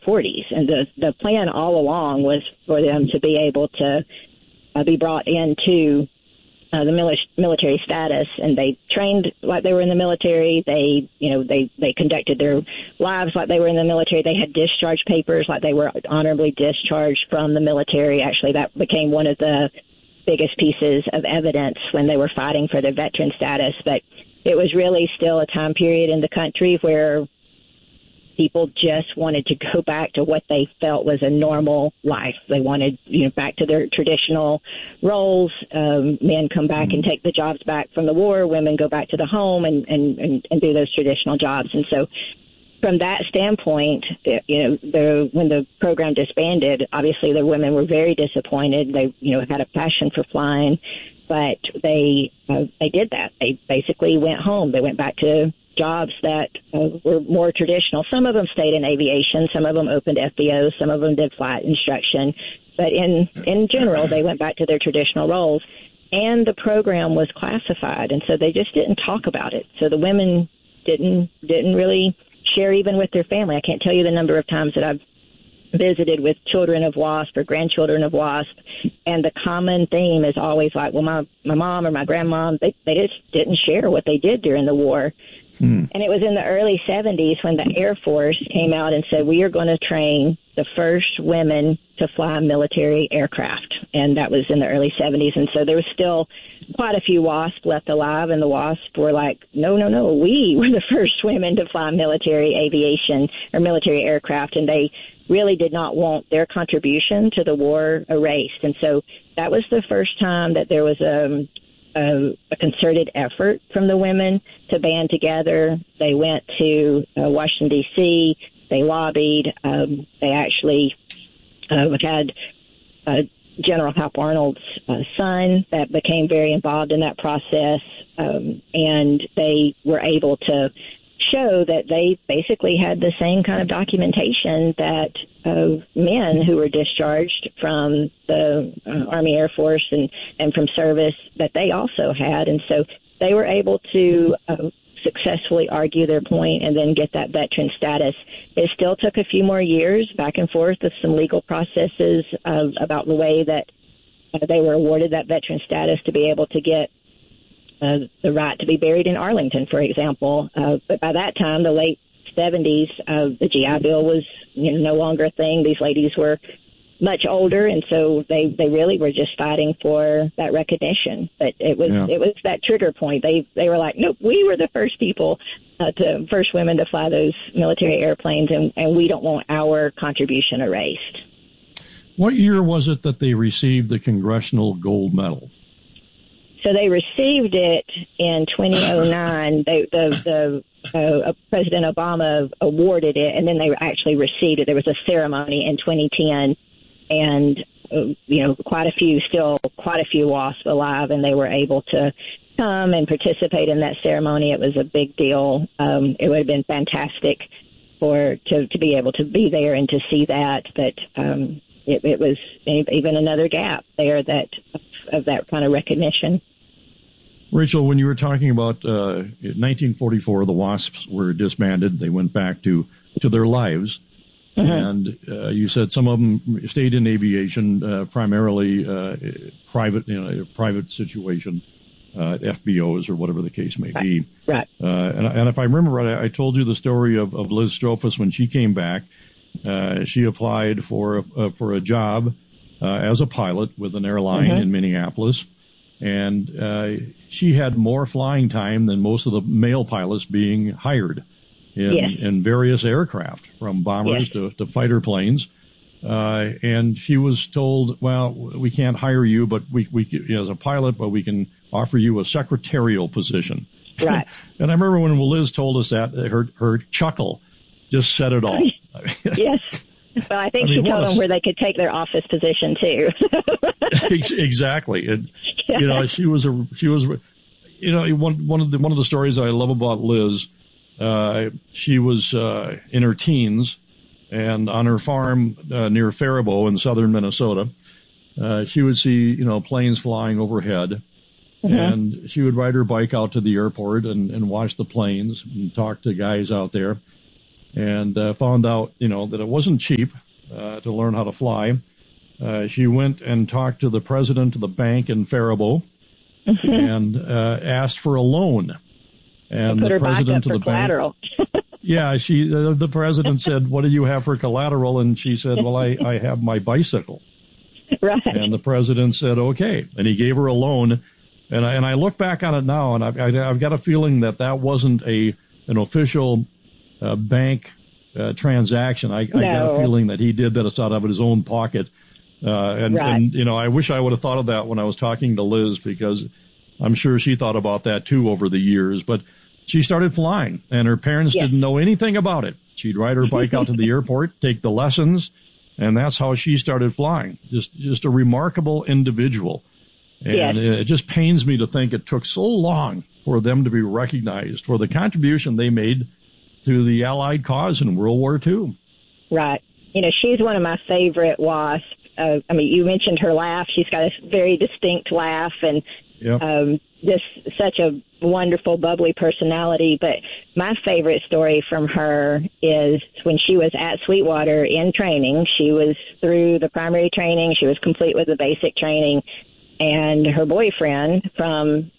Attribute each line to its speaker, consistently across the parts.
Speaker 1: 40s. And the plan all along was for them to be able to be brought into the military status, and they trained like they were in the military. They conducted their lives like they were in the military. They had discharge papers like they were honorably discharged from the military. Actually, that became one of the biggest pieces of evidence when they were fighting for their veteran status. But it was really still a time period in the country where people just wanted to go back to what they felt was a normal life. They wanted, back to their traditional roles. Men come back and take the jobs back from the war. Women go back to the home and do those traditional jobs. And so from that standpoint, when the program disbanded, obviously the women were very disappointed. They, had a passion for flying, but they did that. They basically went home. They went back to jobs that were more traditional. Some of them stayed in aviation. Some of them opened FBOs. Some of them did flight instruction. But in general, they went back to their traditional roles. And the program was classified, and so they just didn't talk about it. So the women didn't really share even with their family. I can't tell you the number of times that I've visited with children of WASP or grandchildren of WASP, and the common theme is always like, well, my mom or my grandmom, they just didn't share what they did during the war. And it was in the early 70s when the Air Force came out and said, we are going to train the first women to fly military aircraft. And that was in the early 70s. And so there was still quite a few WASP left alive, and the WASP were like, no, we were the first women to fly military aviation or military aircraft. And they really did not want their contribution to the war erased. And so that was the first time that there was a concerted effort from the women to band together. They went to Washington, D.C. They lobbied. They actually had General Hap Arnold's son that became very involved in that process, and they were able to show that they basically had the same kind of documentation that men who were discharged from the Army Air Force and from service that they also had. And so they were able to successfully argue their point and then get that veteran status. It still took a few more years back and forth of some legal processes about the way that they were awarded that veteran status to be able to get the right to be buried in Arlington, for example. But by that time, the late 70s, the GI Bill was no longer a thing. These ladies were much older, and so they really were just fighting for that recognition. But it was that trigger point. They were like, nope, we were the first people, first women to fly those military airplanes, and we don't want our contribution erased.
Speaker 2: What year was it that they received the Congressional Gold Medal?
Speaker 1: So they received it in 2009. President Obama awarded it, and then they actually received it. There was a ceremony in 2010, and quite a few WASP alive, and they were able to come and participate in that ceremony. It was a big deal. It would have been fantastic to be able to be there and to see that, but it was even another gap there of that kind of recognition.
Speaker 2: Rachel, when you were talking about 1944, the WASPs were disbanded. They went back to their lives. Mm-hmm. And you said some of them stayed in aviation, primarily private situation, FBOs or whatever the case may be.
Speaker 1: Right.
Speaker 2: And if I remember right, I told you the story of Liz Strophus when she came back. She applied for a job as a pilot with an airline in Minneapolis. And she had more flying time than most of the male pilots being hired in various aircraft, from bombers to fighter planes. And she was told, well, we can't hire you, but we as a pilot, but we can offer you a secretarial position.
Speaker 1: Right.
Speaker 2: And I remember when Liz told us that, her chuckle just said it all.
Speaker 1: Yes. Well, I think she told them where they could take their office position too.
Speaker 2: Exactly. And she was one of the stories I love about Liz. She was in her teens, and on her farm near Faribault in southern Minnesota, she would see planes flying overhead, and she would ride her bike out to the airport and watch the planes and talk to guys out there. and found out, that it wasn't cheap to learn how to fly. She went and talked to the president of the bank in Faribault and asked for a loan. And
Speaker 1: put
Speaker 2: the
Speaker 1: her
Speaker 2: president
Speaker 1: back up
Speaker 2: of the
Speaker 1: for collateral.
Speaker 2: bank, yeah, the president said, "What do you have for collateral?" And she said, "Well, I have my bicycle."
Speaker 1: Right.
Speaker 2: And the president said, "Okay," and he gave her a loan. And I look back on it now, and I've got a feeling that wasn't an official bank transaction. I got a feeling that he did that out of his own pocket. And I wish I would have thought of that when I was talking to Liz, because I'm sure she thought about that too over the years. But she started flying, and her parents didn't know anything about it. She'd ride her bike out to the airport, take the lessons, and that's how she started flying. Just a remarkable individual. And it just pains me to think it took so long for them to be recognized for the contribution they made to the Allied cause in World War II.
Speaker 1: Right. She's one of my favorite WASP. You mentioned her laugh. She's got a very distinct laugh, and just such a wonderful, bubbly personality. But my favorite story from her is when she was at Sweetwater in training. She was through the primary training. She was complete with the basic training. And her boyfriend from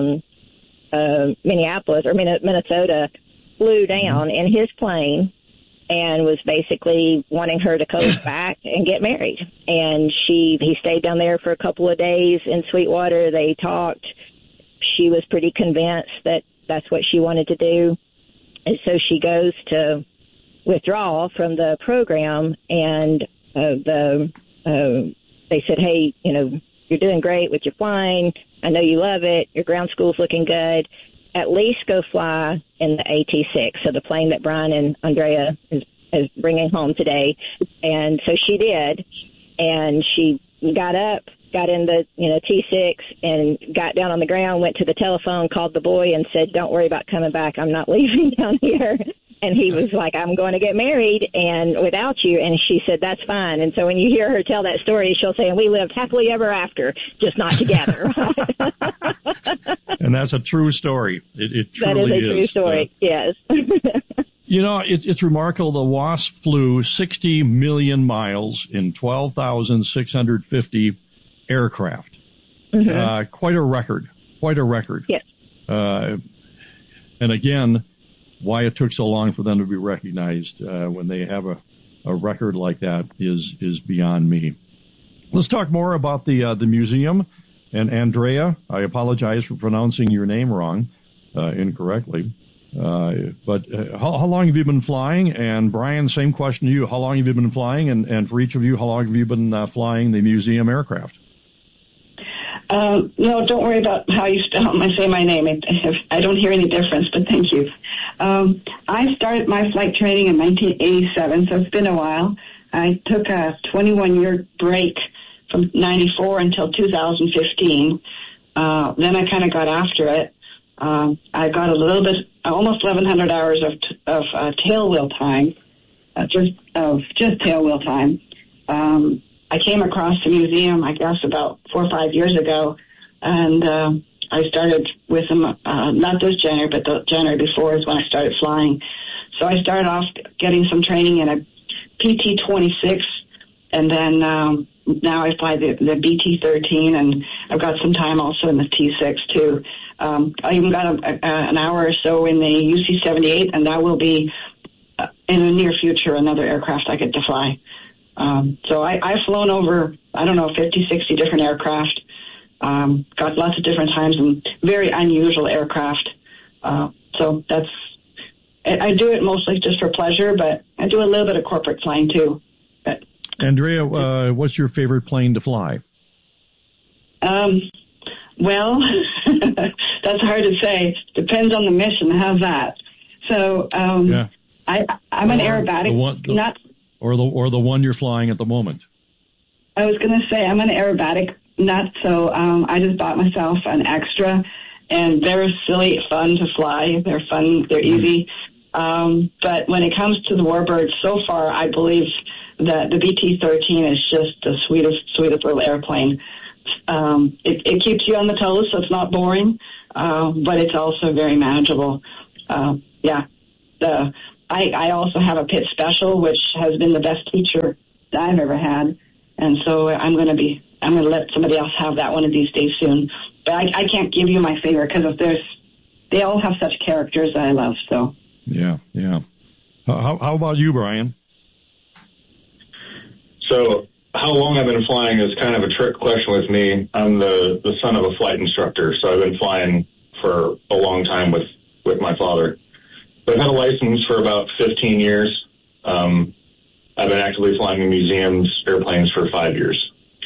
Speaker 1: Minneapolis or Minnesota flew down in his plane and was basically wanting her to come back and get married. And he stayed down there for a couple of days in Sweetwater. They talked. She was pretty convinced that that's what she wanted to do. And so she goes to withdraw from the program, and they said, "Hey, you're doing great with your flying. I know you love it. Your ground school's looking good. At least go fly in the AT-6, so the plane that Brian and Andrea is bringing home today." And so she did, and she got up, got in the T-6, and got down on the ground, went to the telephone, called the boy, and said, "Don't worry about coming back. I'm not leaving down here." And he was like, "I'm going to get married and without you." And she said, "That's fine." And so when you hear her tell that story, she'll say, "And we lived happily ever after, just not together."
Speaker 2: And that's a true story. It truly is.
Speaker 1: That is a true story, yes.
Speaker 2: It's remarkable. The WASP flew 60 million miles in 12,650 aircraft. Mm-hmm. Quite a record. Yes. And again, why it took so long for them to be recognized when they have a record like that is beyond me. Let's talk more about the museum. And Andrea, I apologize for pronouncing your name wrong, incorrectly. But how long have you been flying? And Brian, same question to you. How long have you been flying? And for each of you, how long have you been flying the museum aircraft?
Speaker 3: No, don't worry about how you say my name. I don't hear any difference, but thank you. I started my flight training in 1987, so it's been a while. I took a 21-year break from 94 until 2015. Then I kind of got after it. I got a little bit, almost 1,100 hours of tailwheel time, just tailwheel time. I came across the museum, I guess, about 4 or 5 years ago, and I started with them, not this January, but the January before is when I started flying. So I started off getting some training in a PT-26, and then now I fly the BT-13, and I've got some time also in the T-6, too. I even got an hour or so in the UC-78, and that will be, in the near future, another aircraft I get to fly. So I've flown over, 50, 60 different aircraft, got lots of different times and very unusual aircraft. So I do it mostly just for pleasure, but I do a little bit of corporate flying too. But,
Speaker 2: Andrea, what's your favorite plane to fly?
Speaker 3: Well, that's hard to say. Depends on the mission. How's that? So, I'm an aerobatic,
Speaker 2: or the one you're flying at the moment.
Speaker 3: I was going to say I'm an aerobatic nut, so I just bought myself an extra, and they're silly fun to fly. They're fun. They're easy. But when it comes to the Warbirds, so far I believe that the BT-13 is just the sweetest little airplane. It keeps you on the toes, so it's not boring, but it's also very manageable. I also have a PIT special, which has been the best teacher that I've ever had. And so I'm going to let somebody else have that one of these days soon. But I can't give you my favorite because they all have such characters that I love. So
Speaker 2: yeah. How about you, Brian?
Speaker 4: So how long I've been flying is kind of a trick question with me. I'm the son of a flight instructor, so I've been flying for a long time with my father. But I've had a license for about 15 years. I've been actively flying in museums, airplanes for 5 years.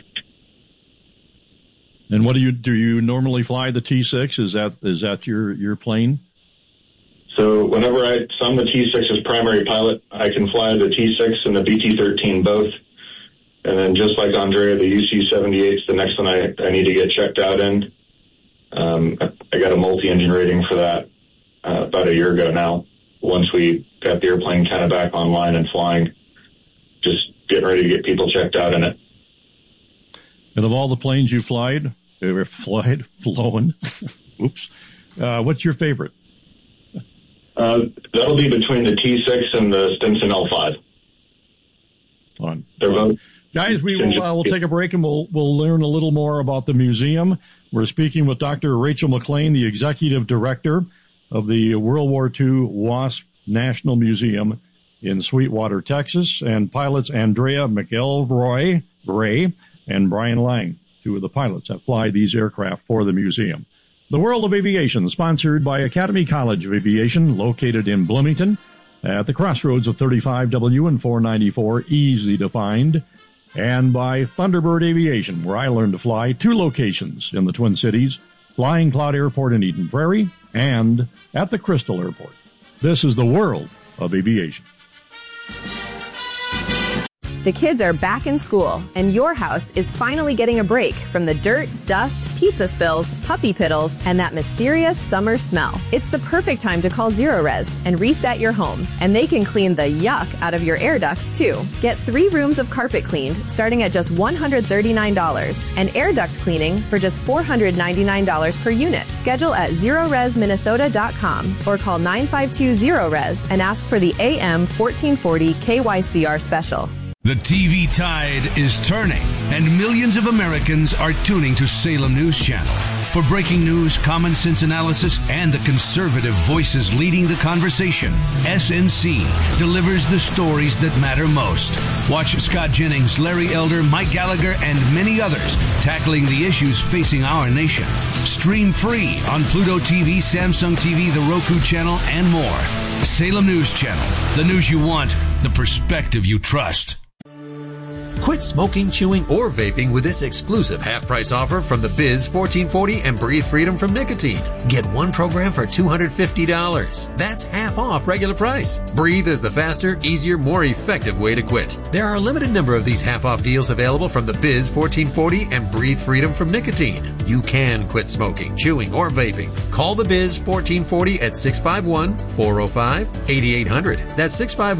Speaker 2: And what do you normally fly the T6? Is that your plane?
Speaker 4: So whenever I'm the T6's primary pilot, I can fly the T6 and the BT-13 both. And then just like Andrea, the UC-78's the next one I need to get checked out in. I got a multi-engine rating for that about a year ago now. Once we got the airplane kind of back online and flying, just getting ready to get people checked out in it.
Speaker 2: And of all the planes you flown, oops, what's your favorite?
Speaker 4: That'll be between the T6 and the Stinson L5.
Speaker 2: Fun.
Speaker 4: They're both.
Speaker 2: Guys, we'll take a break and we'll learn a little more about the museum. We're speaking with Dr. Rachel McLean, the executive director of the World War II Wasp National Museum in Sweetwater, Texas, and pilots Andrea McElroy Gray and Brian Lang, two of the pilots that fly these aircraft for the museum. The World of Aviation, sponsored by Academy College of Aviation, located in Bloomington, at the crossroads of 35W and 494, easy to find, and by Thunderbird Aviation, where I learned to fly, 2 locations in the Twin Cities, Flying Cloud Airport in Eden Prairie, and at the Crystal Airport. This is the World of Aviation.
Speaker 5: The kids are back in school, and your house is finally getting a break from the dirt, dust, pizza spills, puppy piddles, and that mysterious summer smell. It's the perfect time to call Zerorez and reset your home, and they can clean the yuck out of your air ducts, too. Get 3 rooms of carpet cleaned starting at just $139, and air duct cleaning for just $499 per unit. Schedule at ZerorezMinnesota.com or call 952-ZEROREZ and ask for the AM 1440 KYCR special.
Speaker 6: The TV tide is turning, and millions of Americans are tuning to Salem News Channel. For breaking news, common sense analysis, and the conservative voices leading the conversation, SNC delivers the stories that matter most. Watch Scott Jennings, Larry Elder, Mike Gallagher, and many others tackling the issues facing our nation. Stream free on Pluto TV, Samsung TV, the Roku channel, and more. Salem News Channel, the news you want, the perspective you trust.
Speaker 7: Quit smoking, chewing, or vaping with this exclusive half-price offer from the Biz 1440 and Breathe Freedom from Nicotine. Get 1 program for $250. That's half off regular price. Breathe is the faster, easier, more effective way to quit. There are a limited number of these half-off deals available from the Biz 1440 and Breathe Freedom from Nicotine. You can quit smoking, chewing, or vaping. Call the Biz 1440 at 651-405-8800. That's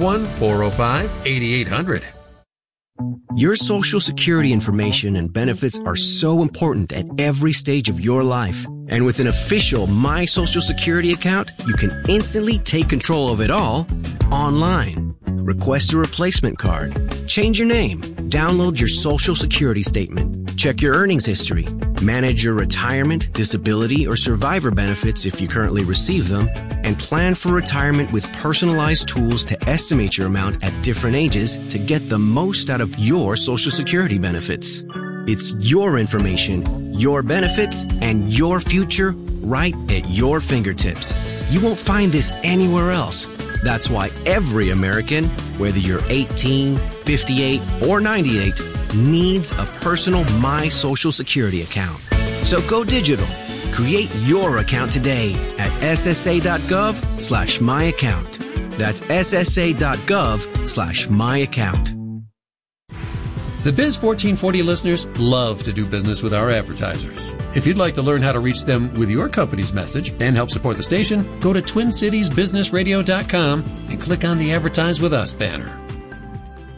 Speaker 7: 651-405-8800.
Speaker 8: Your Social Security information and benefits are so important at every stage of your life. And with an official My Social Security account, you can instantly take control of it all online. Request a replacement card, change your name, download your Social Security statement, check your earnings history, manage your retirement, disability, or survivor benefits if you currently receive them, and plan for retirement with personalized tools to estimate your amount at different ages to get the most out of your Social Security benefits. It's your information, your benefits, and your future right at your fingertips. You won't find this anywhere else. That's why every American, whether you're 18, 58, or 98, needs a personal My Social Security account. So go digital. Create your account today at ssa.gov/myaccount. That's ssa.gov/myaccount.
Speaker 7: The Biz 1440 listeners love to do business with our advertisers. If you'd like to learn how to reach them with your company's message and help support the station, go to TwinCitiesBusinessRadio.com and click on the Advertise With Us banner.